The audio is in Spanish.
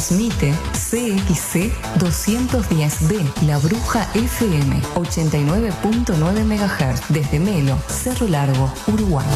Transmite CXC 210D, La Bruja FM, 89.9 MHz, desde Melo, Cerro Largo, Uruguay.